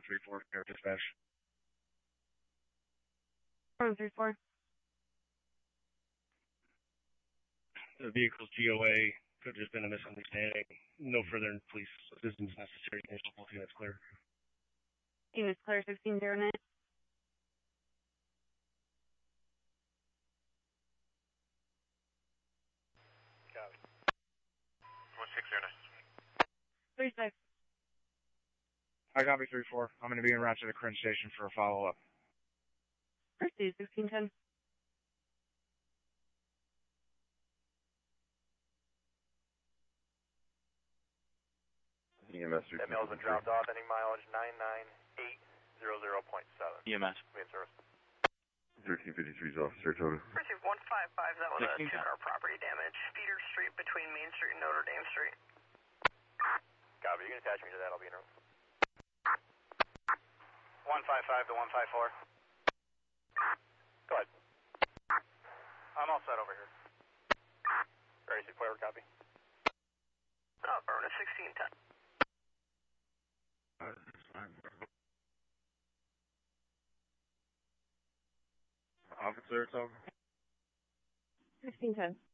134, air dispatch. 134. The vehicle's GOA could have just been a misunderstanding. No further police assistance necessary. Both units clear. Units clear, 1609. Copy. 1609. 36. I copy 3-4. I'm going to be en route to the Cringe Station for a follow-up. Proceed, 1610. EMS. That mail's been dropped off, ending mileage 99800.7. EMS. We have service. 1353's officer total. Received 155, that was a two-car property damage. Peter Street between Main Street and Notre Dame Street. Copy, you can attach me to that, I'll be in room. 155 to 154. Go ahead. I'm all set over here. Ready to clear, copy. Burn 1610. Officer, it's over. 1610.